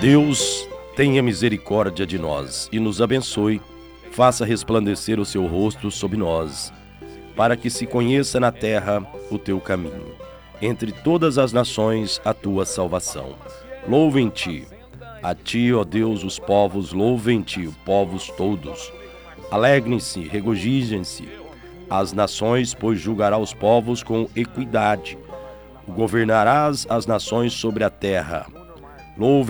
Deus tenha misericórdia de nós e nos abençoe, faça resplandecer o seu rosto sobre nós, para que se conheça na terra o teu caminho, entre todas as nações a tua salvação. Louvem-te, a ti, ó Deus, os povos, louvem-te, povos todos. Alegrem-se, regozijem-se as nações, pois julgará os povos com equidade. Governarás as nações sobre a terra. Louvem